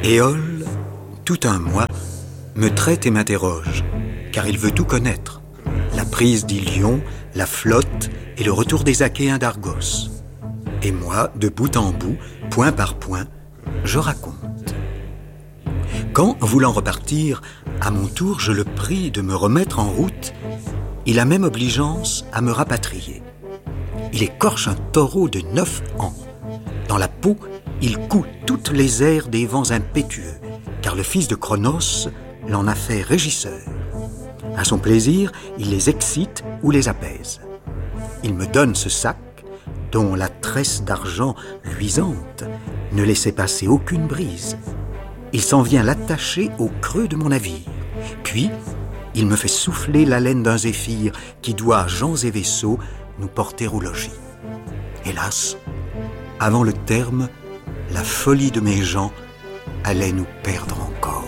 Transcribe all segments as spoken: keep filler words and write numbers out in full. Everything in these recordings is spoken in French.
Éole, tout un mois, me traite et m'interroge, car il veut tout connaître. La prise d'Ilion, la flotte et le retour des Achéens d'Argos. Et moi, de bout en bout, point par point, je raconte. Quand, voulant repartir, à mon tour, je le prie de me remettre en route, il a même obligeance à me rapatrier. Il écorche un taureau de neuf ans. Dans la peau, il coud toutes les airs des vents impétueux, car le fils de Cronos l'en a fait régisseur. À son plaisir, il les excite ou les apaise. Il me donne ce sac, dont la tresse d'argent luisante ne laissait passer aucune brise. Il s'en vient l'attacher au creux de mon navire. Puis, il me fait souffler l'haleine d'un zéphyr qui doit, gens et vaisseaux, nous porter au logis. Hélas, avant le terme, la folie de mes gens allait nous perdre encore.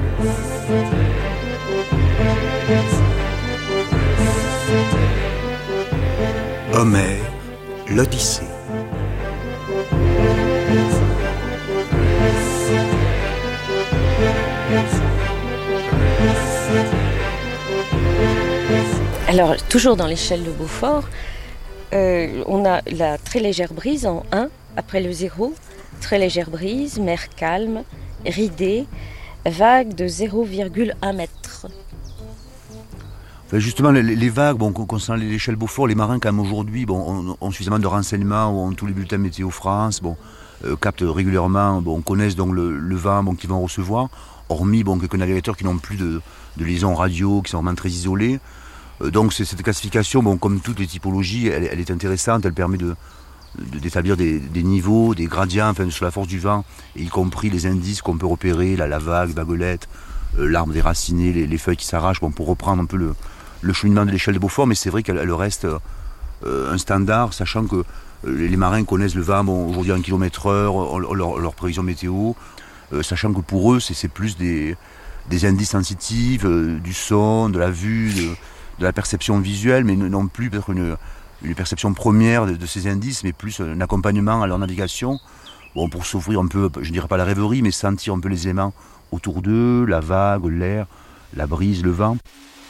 Homère, l'Odyssée. Alors, toujours dans l'échelle de Beaufort, euh, on a la très légère brise en un, après le zéro, très légère brise, mer calme, ridée, vague de zéro virgule un mètre. Enfin, justement, les, les vagues, bon, concernant l'échelle Beaufort, les marins, quand même, aujourd'hui, bon, ont, ont suffisamment de renseignements, ont tous les bulletins Météo France, bon, euh, captent régulièrement, bon, connaissent donc le, le vent bon, qu'ils vont recevoir, hormis bon, quelques navigateurs qui n'ont plus de, de liaison radio, qui sont vraiment très isolés. Euh, donc, c'est, cette classification, bon, comme toutes les typologies, elle, elle est intéressante, elle permet de, de, d'établir des, des niveaux, des gradients, enfin, sur la force du vent, et y compris les indices qu'on peut repérer, la, la vague, vaguelette, euh, l'arbre déraciné, les, les feuilles qui s'arrachent, bon, pour reprendre un peu le, le cheminement de l'échelle de Beaufort, mais c'est vrai qu'elle elle reste euh, un standard, sachant que euh, les marins connaissent le vent bon, aujourd'hui en kilomètre heure, leur, leur prévision météo, euh, sachant que pour eux, c'est, c'est plus des, des indices sensitifs, euh, du son, de la vue, de, de la perception visuelle, mais non plus peut-être une, une perception première de, de ces indices, mais plus un accompagnement à leur navigation, bon, pour s'offrir un peu, je ne dirais pas la rêverie, mais sentir un peu les éléments autour d'eux, la vague, l'air, la brise, le vent.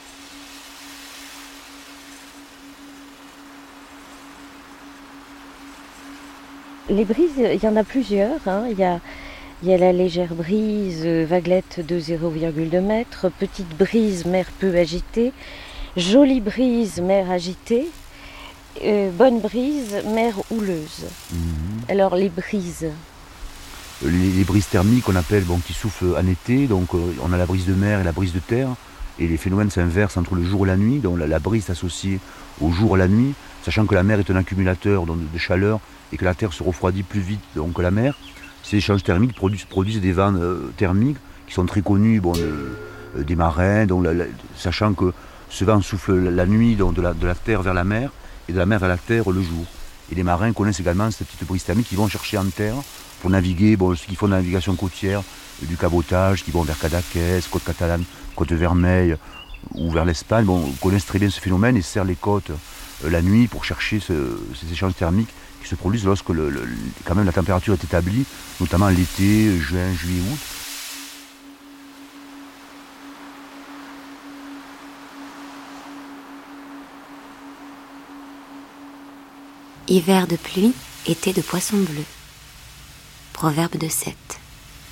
Les brises, il y en a plusieurs. Hein. Il y a, il y a la légère brise, euh, vaguelette de zéro virgule deux mètre, petite brise, mer peu agitée, jolie brise, mer agitée, euh, bonne brise, mer houleuse. Mmh. Alors les brises les, les brises thermiques qu'on appelle, bon, qui soufflent en été, donc euh, on a la brise de mer et la brise de terre, et les phénomènes s'inversent entre le jour et la nuit, donc la, la brise est associée au jour et la nuit, sachant que la mer est un accumulateur donc, de chaleur et que la terre se refroidit plus vite donc, que la mer. Ces échanges thermiques produisent, produisent des vents euh, thermiques qui sont très connus bon, euh, des marins, donc, la, la, sachant que ce vent souffle la nuit donc, de, la, de la terre vers la mer et de la mer vers la terre le jour. Et les marins connaissent également cette petite brise thermique qui vont chercher en terre pour naviguer, bon, ceux qui font de la navigation côtière, euh, du cabotage, qui vont vers Cadaqués, côte catalane, côte Vermeille ou vers l'Espagne, bon, connaissent très bien ce phénomène et serrent les côtes euh, la nuit pour chercher ce, ces échanges thermiques qui se produisent lorsque le, le, quand même la température est établie, notamment l'été, juin, juillet, août. Hiver de pluie, été de poisson bleu. Proverbe de Sète.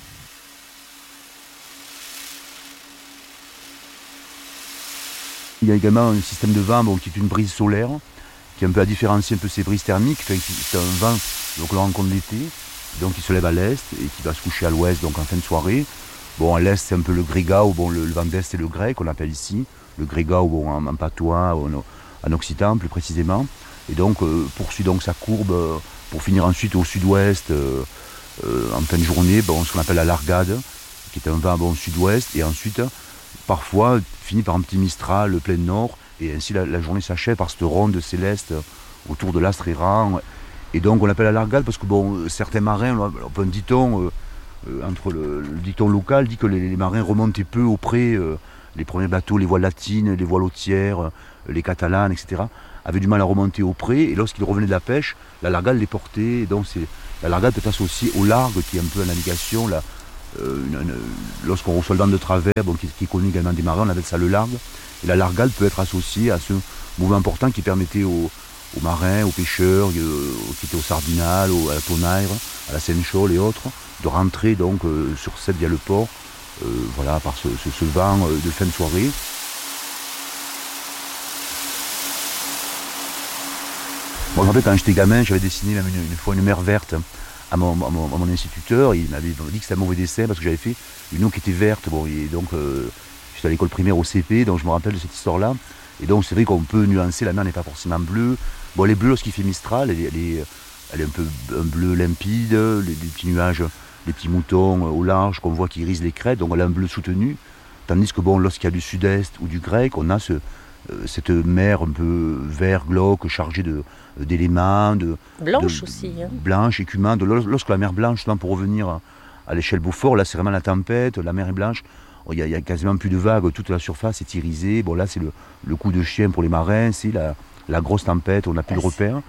Il y a également un système de vent bon, qui est une brise solaire, qui est un peu à différencier un peu ces brises thermiques. Enfin, c'est un vent donc, que l'on rencontre l'été, donc qui se lève à l'est et qui va se coucher à l'ouest donc en fin de soirée. Bon, à l'est, c'est un peu le grégao, bon, le, le vent d'est, c'est le grec qu'on appelle ici. Le grégao bon, en, en patois, en, en occitan plus précisément. Et donc, euh, poursuit donc sa courbe euh, pour finir ensuite au sud-ouest euh, euh, en fin de journée, bon, ce qu'on appelle la largade, qui est un vent bon, sud-ouest, et ensuite, parfois, finit par un petit mistral plein nord, et ainsi la, la journée s'achève par cette ronde céleste autour de l'astre errant. Et donc on l'appelle la largade parce que bon, certains marins, un dicton, euh, euh, entre le, le dicton local dit que les, les marins remontaient peu auprès, euh, les premiers bateaux, les voiles latines, les voiles hautières, euh, les catalanes, et cetera, avaient du mal à remonter auprès, et lorsqu'ils revenaient de la pêche, la largade les portait. Et donc c'est, la largade peut être associée au largue, qui est un peu la navigation, la, euh, une, une, lorsqu'on reçoit le vent de travers, bon, qui, qui est connu également des marins, on appelle ça le largue. Et la largale peut être associée à ce mouvement important qui permettait aux, aux marins, aux pêcheurs, euh, qui étaient au Sardinal, au, à la Tonnerre, à la Saint-Chol et autres, de rentrer donc euh, sur Sète via le port, euh, voilà, par ce, ce, ce vent euh, de fin de soirée. Bon, je me rappelle quand j'étais gamin, j'avais dessiné même une, une fois une mer verte à mon, à mon, à mon instituteur. Il m'avait dit que c'était un mauvais dessin parce que j'avais fait une eau qui était verte. Bon, et donc, euh, j'étais à l'école primaire au C P, donc je me rappelle de cette histoire-là. Et donc, c'est vrai qu'on peut nuancer, la mer n'est pas forcément bleue. Bon, elle est bleue lorsqu'il fait Mistral, elle est, elle est, elle est un peu un bleu limpide, les, les petits nuages, les petits moutons au large qu'on voit qui irisent les crêtes, donc elle a un bleu soutenu. Tandis que bon, lorsqu'il y a du sud-est ou du grec, on a ce, euh, cette mer un peu vert glauque, chargée de, d'éléments. De, blanche de, aussi. Hein. Blanche, écumante. Lorsque la mer blanche, justement, pour revenir à, à l'échelle Beaufort, là c'est vraiment la tempête, la mer est blanche. Il n'y a, a quasiment plus de vagues, toute la surface est irisée. Bon, là c'est le, le coup de chien pour les marins, c'est la, la grosse tempête, on n'a plus de repères.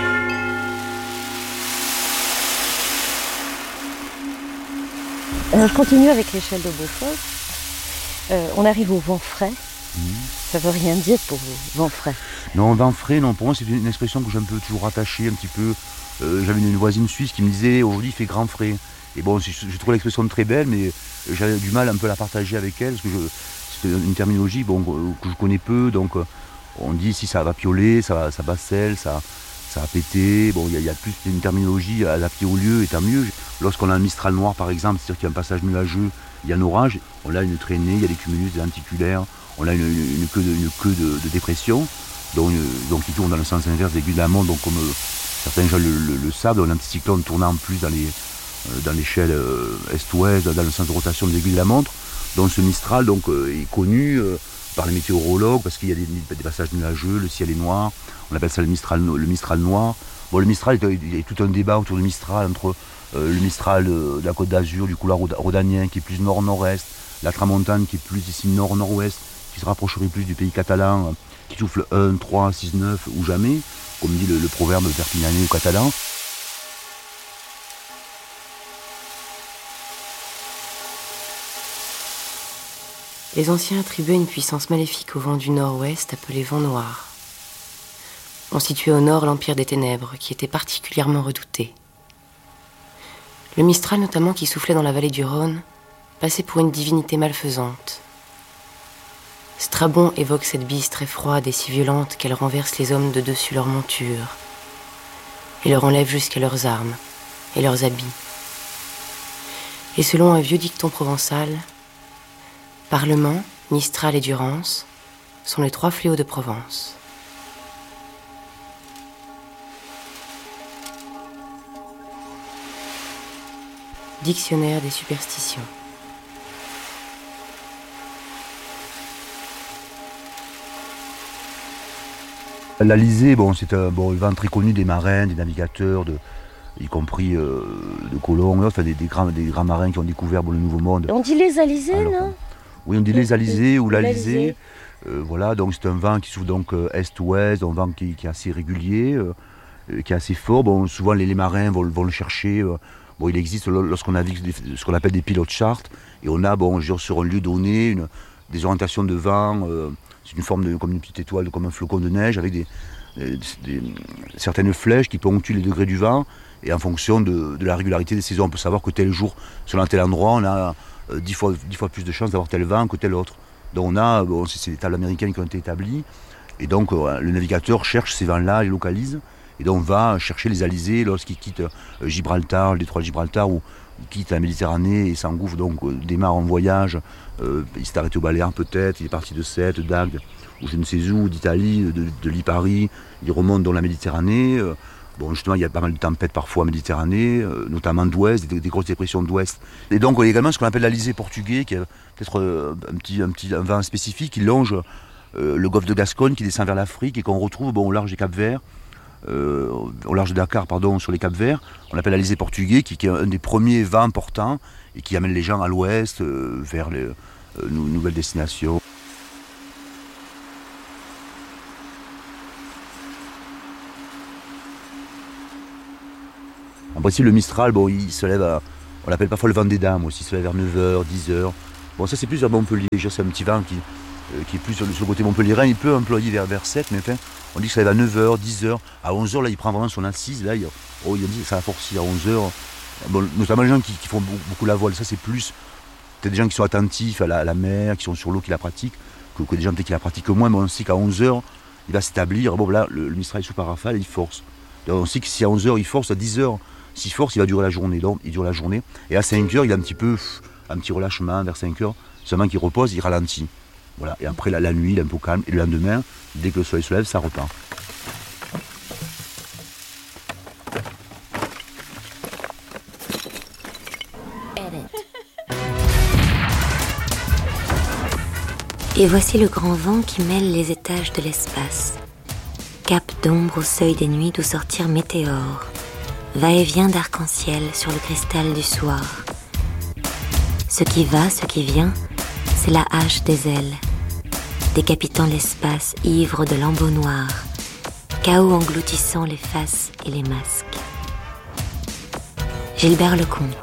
Alors, je continue avec l'échelle de Beaufort. Euh, on arrive au vent frais. Mmh. Ça veut rien dire pour vous, vent frais. Non, vent frais, non. Pour moi, c'est une expression que j'ai un peu toujours rattachée, un petit peu. Euh, j'avais une, une voisine suisse qui me disait aujourd'hui il fait grand frais. Et bon, j'ai trouvé l'expression très belle, mais j'avais du mal un peu à la partager avec elle, parce que c'est une terminologie bon, que je connais peu. Donc, on dit si ça va pioler, ça, ça basselle, ça, ça a pété. Bon, il y, y a plus une terminologie adaptée au lieu, et tant mieux. Lorsqu'on a un Mistral noir, par exemple, c'est-à-dire qu'il y a un passage nuageux, il y a un orage, on a une traînée, il y a des cumulus, des lenticulaires, on a une, une, une queue, de, une queue de, de dépression, donc, donc qui tourne dans le sens inverse des aiguilles de la montre, donc comme euh, certains gens le, le, le savent, on a un anticyclone tournant en plus dans les euh, dans l'échelle euh, est-ouest, dans le sens de rotation des aiguilles de la montre. Donc ce Mistral donc, euh, est connu euh, par les météorologues parce qu'il y a des, des passages nuageux, le ciel est noir, on appelle ça le Mistral, le Mistral noir. Bon, le Mistral, il y a tout un débat autour du Mistral entre euh, le Mistral de, de la Côte d'Azur, du couloir rhodanien qui est plus nord-nord-est, la Tramontane qui est plus ici nord-nord-ouest, qui se rapprocherait plus du pays catalan, euh, qui souffle un, trois, six, neuf ou jamais, comme dit le, le proverbe perpignanais ou catalan. Les anciens attribuaient une puissance maléfique au vent du nord-ouest appelé vent noir. On situait au nord l'empire des ténèbres, qui était particulièrement redouté. Le Mistral, notamment, qui soufflait dans la vallée du Rhône, passait pour une divinité malfaisante. Strabon évoque cette bise très froide et si violente qu'elle renverse les hommes de dessus leur monture et leur enlève jusqu'à leurs armes et leurs habits. Et selon un vieux dicton provençal, Parlement, Mistral et Durance sont les trois fléaux de Provence. Dictionnaire des superstitions. L'Alizé, bon, c'est un, bon, un vent très connu des marins, des navigateurs, de, y compris euh, de colons, enfin, des, des, grands, des grands marins qui ont découvert bon, le Nouveau Monde. On dit les alizés, Alors, non Oui, on dit les alizés ou l'Alizé. Euh, voilà, donc c'est un vent qui souffle donc euh, est-ouest, un vent qui, qui est assez régulier, euh, qui est assez fort. Bon, souvent les, les marins vont, vont le chercher. Euh, bon, il existe lorsqu'on navigue ce qu'on appelle des pilotes charts, et on a bon, genre, sur un lieu donné une, des orientations de vent. Euh, c'est une forme de comme une petite étoile, comme un flocon de neige, avec des, des, des, certaines flèches qui ponctuent les degrés du vent. Et en fonction de, de la régularité des saisons, on peut savoir que tel jour, sur un tel endroit, on a euh, dix fois, dix fois plus de chances d'avoir tel vent que tel autre. Donc on a, bon, c'est, c'est des tables américaines qui ont été établies. Et donc euh, le navigateur cherche ces vents-là, les localise. Et donc on va chercher les alizés lorsqu'il quitte euh, Gibraltar, le détroit de Gibraltar, ou il quitte la Méditerranée et s'engouffre, donc euh, démarre en voyage. Euh, il s'est arrêté au Baléares peut-être, il est parti de Sète, d'Agde, ou je ne sais où, d'Italie, de, de Lipari. Il remonte dans la Méditerranée. Euh, Bon, justement, il y a pas mal de tempêtes parfois en Méditerranée, euh, notamment d'ouest, des, des grosses dépressions d'ouest. Et donc, il y a également ce qu'on appelle l'Alizé portugais, qui est peut-être euh, un petit, un petit un vent spécifique qui longe euh, le golfe de Gascogne, qui descend vers l'Afrique et qu'on retrouve bon, au large des Cap-Verts, euh, au large de Dakar, pardon, sur les Cap-Verts. On l'appelle l'Alizé portugais, qui, qui est un des premiers vents portants et qui amène les gens à l'ouest, euh, vers les euh, nouvelles destinations. En principe, le Mistral, bon, il se lève à, On l'appelle parfois le vent des dames aussi, ça va vers neuf heures, dix heures. Bon, ça c'est plus vers Montpellier, c'est un petit vent qui, euh, qui est plus sur le, sur le côté montpelliérain, il peut employer vers, vers sept, mais enfin, on dit que ça va à neuf heures, dix heures, à onze heures, là il prend vraiment son assise, là, il, oh, il dit que ça va forcir à onze heures. Bon, notamment les gens qui, qui font beaucoup, beaucoup la voile, ça c'est plus peut-être des gens qui sont attentifs à la, à la mer, qui sont sur l'eau, qui la pratiquent, que, que des gens peut-être qui la pratiquent moins, mais on sait qu'à onze heures, il va s'établir, bon là, le, le Mistral est sous parafale, il force. Donc, on sait que si à onze heures il force, à dix heures, s'il force, il va durer la journée, donc il dure la journée, et à cinq heures, il a un petit peu, un petit relâchement, vers cinq heures, seulement qu'il repose, il ralentit. Voilà. Et après la, la nuit, il est un peu calme, et le lendemain, dès que le soleil se lève, ça repart. Et voici le grand vent qui mêle les étages de l'espace. Cap d'ombre au seuil des nuits d'où sortir météores. Va-et-vient d'arc-en-ciel sur le cristal du soir. Ce qui va, ce qui vient, c'est la hache des ailes. Décapitant l'espace ivre de lambeaux noirs. Chaos engloutissant les faces et les masques. Gilbert Lecomte.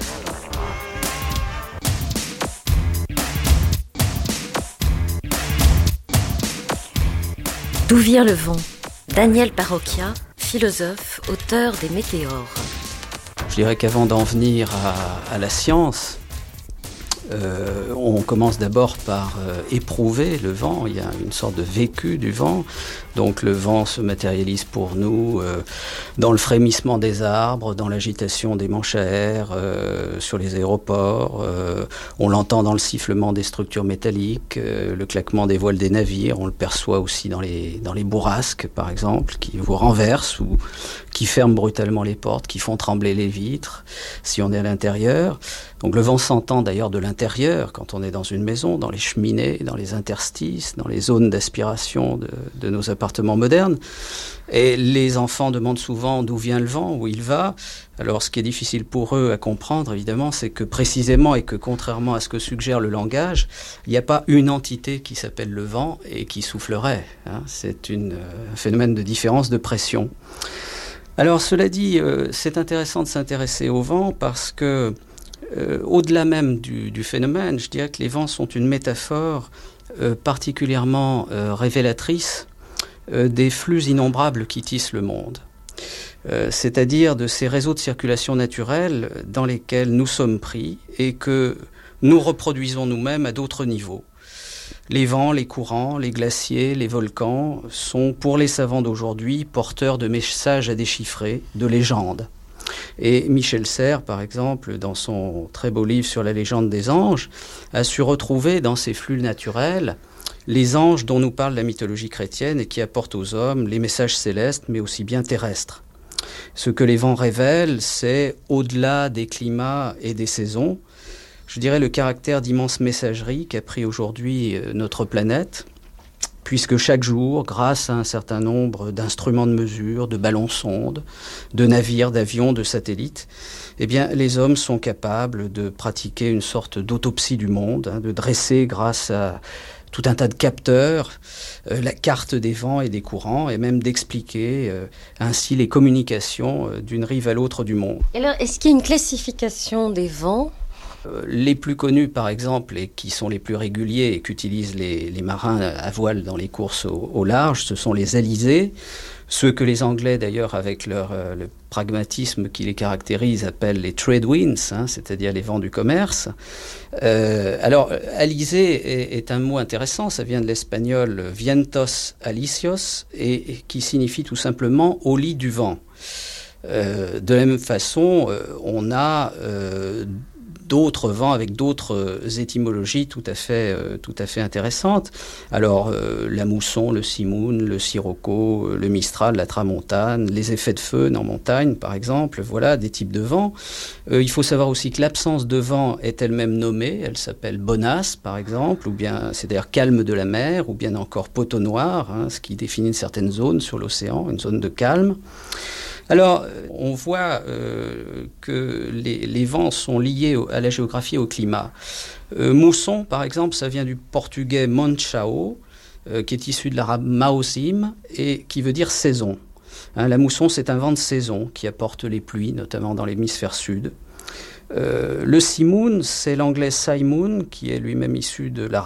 D'où vient le vent ? Daniel Parocchia, philosophe, auteur des Météores. Je dirais qu'avant d'en venir à, à la science, euh, on commence d'abord par euh, éprouver le vent. Il y a une sorte de vécu du vent. Donc le vent se matérialise pour nous euh, dans le frémissement des arbres, dans l'agitation des manches à air, euh, sur les aéroports. Euh, on l'entend dans le sifflement des structures métalliques, euh, le claquement des voiles des navires. On le perçoit aussi dans les, dans les bourrasques, par exemple, qui vous renversent ou qui ferment brutalement les portes, qui font trembler les vitres, si on est à l'intérieur. Donc le vent s'entend d'ailleurs de l'intérieur, quand on est dans une maison, dans les cheminées, dans les interstices, dans les zones d'aspiration de, de nos appartements modernes. Et les enfants demandent souvent d'où vient le vent, où il va. Alors ce qui est difficile pour eux à comprendre, évidemment, c'est que précisément et que contrairement à ce que suggère le langage, il n'y a pas une entité qui s'appelle le vent et qui soufflerait. Hein. C'est une, un phénomène de différence de pression. Alors cela dit, euh, c'est intéressant de s'intéresser au vent parce que euh, au-delà même du, du phénomène, je dirais que les vents sont une métaphore euh, particulièrement euh, révélatrice euh, des flux innombrables qui tissent le monde. Euh, c'est-à-dire de ces réseaux de circulation naturelle dans lesquels nous sommes pris et que nous reproduisons nous-mêmes à d'autres niveaux. Les vents, les courants, les glaciers, les volcans sont, pour les savants d'aujourd'hui, porteurs de messages à déchiffrer, de légendes. Et Michel Serres, par exemple, dans son très beau livre sur la légende des anges, a su retrouver dans ces flux naturels les anges dont nous parle la mythologie chrétienne et qui apportent aux hommes les messages célestes, mais aussi bien terrestres. Ce que les vents révèlent, c'est, au-delà des climats et des saisons, je dirais le caractère d'immense messagerie qu'a pris aujourd'hui notre planète, puisque chaque jour, grâce à un certain nombre d'instruments de mesure, de ballons-sondes, de navires, d'avions, de satellites, eh bien, les hommes sont capables de pratiquer une sorte d'autopsie du monde, hein, de dresser grâce à tout un tas de capteurs, euh, la carte des vents et des courants, et même d'expliquer euh, ainsi les communications euh, d'une rive à l'autre du monde. Et alors, est-ce qu'il y a une classification des vents ? Les plus connus, par exemple, et qui sont les plus réguliers et qu'utilisent les, les marins à voile dans les courses au, au large, ce sont les alizés, ceux que les Anglais, d'ailleurs, avec leur, euh, le pragmatisme qui les caractérise, appellent les trade winds, hein, c'est-à-dire les vents du commerce. Euh, alors, alizé est, est un mot intéressant, ça vient de l'espagnol vientos alicios, et, et qui signifie tout simplement « au lit du vent ». Euh, de la même façon, euh, on a... Euh, d'autres vents avec d'autres étymologies tout à fait, euh, tout à fait intéressantes. Alors, euh, la mousson, le simoun, le sirocco, le mistral, la tramontane, les effets de feu en montagne, par exemple, voilà des types de vents. Euh, il faut savoir aussi que l'absence de vent est elle-même nommée, elle s'appelle bonasse, par exemple, ou bien, c'est-à-dire calme de la mer, ou bien encore poteau noir, hein, ce qui définit une certaine zone sur l'océan, une zone de calme. Alors, on voit euh, que les, les vents sont liés au, à la géographie et au climat. Euh, mousson, par exemple, ça vient du portugais manchao, euh, qui est issu de l'arabe maosim, et qui veut dire saison. Hein, la mousson, c'est un vent de saison qui apporte les pluies, notamment dans l'hémisphère sud. Euh, le simoun, c'est l'anglais simoun, qui est lui-même issu de l'arabe.